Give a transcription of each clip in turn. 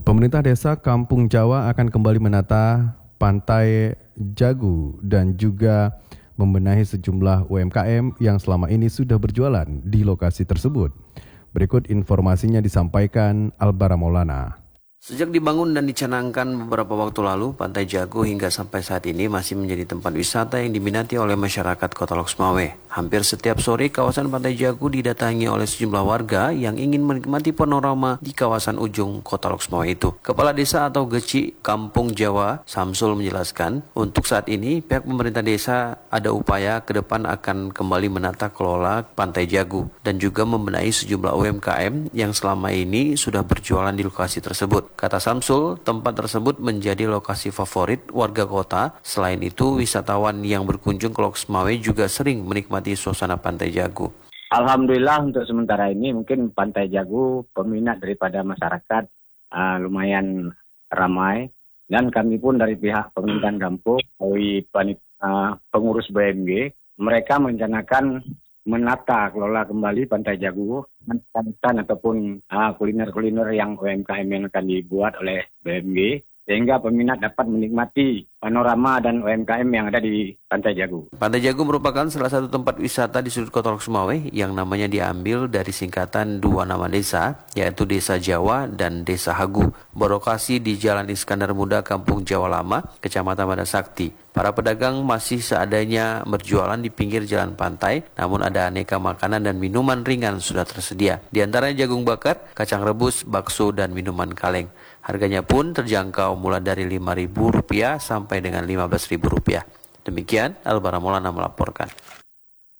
Pemerintah Desa Kampung Jawa akan kembali menata Pantai Jagu dan juga membenahi sejumlah UMKM yang selama ini sudah berjualan di lokasi tersebut. Berikut informasinya disampaikan Albara Maulana. Sejak dibangun dan dicanangkan beberapa waktu lalu, Pantai Jagu hingga sampai saat ini masih menjadi tempat wisata yang diminati oleh masyarakat Kota Loksmawe. Hampir setiap sore, kawasan Pantai Jagu didatangi oleh sejumlah warga yang ingin menikmati panorama di kawasan ujung Kota Loksmawe itu. Kepala Desa atau Geci Kampung Jawa, Samsul menjelaskan, untuk saat ini pihak pemerintah desa ada upaya ke depan akan kembali menata kelola Pantai Jagu dan juga membenahi sejumlah UMKM yang selama ini sudah berjualan di lokasi tersebut. Kata Samsul, tempat tersebut menjadi lokasi favorit warga kota. Selain itu, wisatawan yang berkunjung ke Loksmawe juga sering menikmati suasana Pantai Jagu. Alhamdulillah untuk sementara ini mungkin Pantai Jagu peminat daripada masyarakat lumayan ramai. Dan kami pun dari pihak pemerintahan kampung, melalui pengurus BMG, mereka merencanakan menata kelola kembali Pantai Jagu, hutan ataupun kuliner-kuliner yang UMKM yang akan dibuat oleh BMG, sehingga peminat dapat menikmati panorama dan UMKM yang ada di Pantai Jagu. Pantai Jagu merupakan salah satu tempat wisata di sudut Kota Loksmawe yang namanya diambil dari singkatan dua nama desa, yaitu Desa Jawa dan Desa Hagu, berlokasi di Jalan Iskandar Muda, Kampung Jawa Lama, Kecamatan Madasakti. Para pedagang masih seadanya berjualan di pinggir jalan pantai, namun ada aneka makanan dan minuman ringan sudah tersedia. Di antaranya jagung bakar, kacang rebus, bakso, dan minuman kaleng. Harganya pun terjangkau mulai dari Rp5.000 sampai dengan Rp15.000. Demikian, Albara Maulana melaporkan.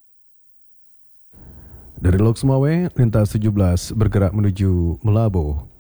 Dari Loksmawe, lintas 17 bergerak menuju Melabo.